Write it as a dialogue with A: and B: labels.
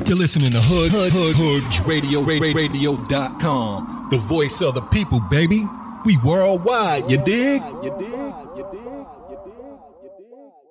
A: You're listening to Radio.com. The voice of the people, baby. We worldwide, you dig?